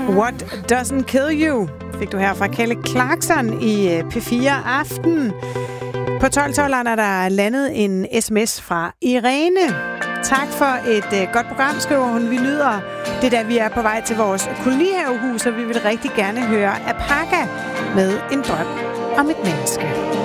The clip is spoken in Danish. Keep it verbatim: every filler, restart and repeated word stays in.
What Doesn't Kill You fik du her fra Kelly Clarkson i P fire Aften. På tolv tolv er der landet en sms fra Irene. Tak for et uh, godt program, skriver hun. Vi nyder det, da vi er på vej til vores kolonihavehus, og vi vil rigtig gerne høre Apaka med En drøm om et menneske.